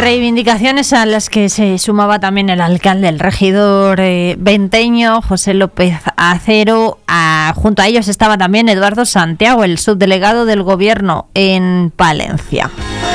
Reivindicaciones a las que se sumaba también el alcalde, el regidor venteño, José López Acero. Junto a ellos estaba también Eduardo Santiago, el subdelegado del Gobierno en Palencia.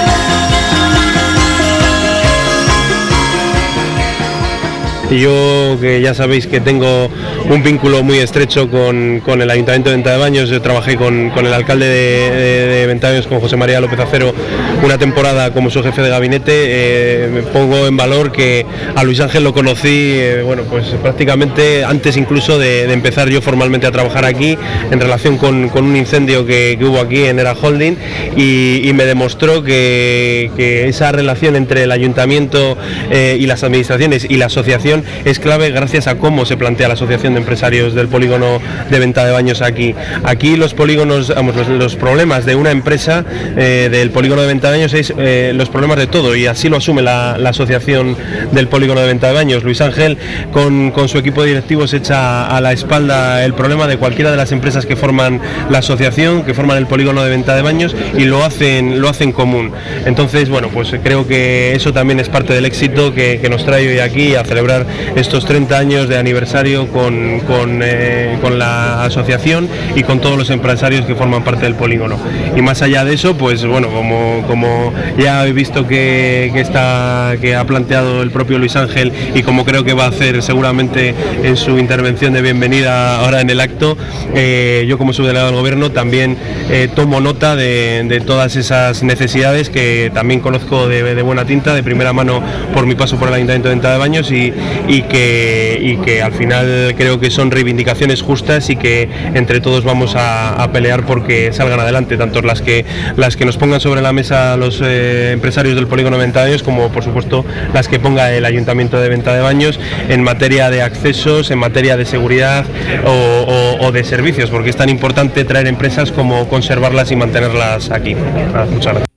Y yo, que ya sabéis que tengo un vínculo muy estrecho con el Ayuntamiento de Venta de Baños. Yo trabajé con el alcalde de Venta de Baños, con José María López Acero, una temporada como su jefe de gabinete. Me pongo en valor que a Luis Ángel lo conocí, pues prácticamente antes incluso de empezar yo formalmente a trabajar aquí, en relación con un incendio que hubo aquí en Era Holding, y me demostró que esa relación entre el Ayuntamiento y las administraciones y la asociación es clave, gracias a cómo se plantea la Asociación de Empresarios del Polígono de Venta de Baños aquí. Aquí los polígonos, los problemas de una empresa del Polígono de Venta de Baños es los problemas de todo, y así lo asume la Asociación del Polígono de Venta de Baños. Luis Ángel con su equipo directivo se echa a la espalda el problema de cualquiera de las empresas que forman la asociación, que forman el Polígono de Venta de Baños, y lo hacen común. Entonces, pues creo que eso también es parte del éxito que nos trae hoy aquí a celebrar estos 30 años de aniversario con la asociación y con todos los empresarios que forman parte del polígono. Y más allá de eso, como ya he visto que ha planteado el propio Luis Ángel, y como creo que va a hacer seguramente en su intervención de bienvenida ahora en el acto, yo como subdelegado del Gobierno también tomo nota de todas esas necesidades que también conozco de buena tinta, de primera mano, por mi paso por el Ayuntamiento de Venta de Baños, y que al final creo que son reivindicaciones justas, y que entre todos vamos a pelear porque salgan adelante, tanto las que nos pongan sobre la mesa los empresarios del Polígono de Venta de Baños, como por supuesto las que ponga el Ayuntamiento de Venta de Baños en materia de accesos, en materia de seguridad o de servicios, porque es tan importante traer empresas como conservarlas y mantenerlas aquí. Muchas gracias.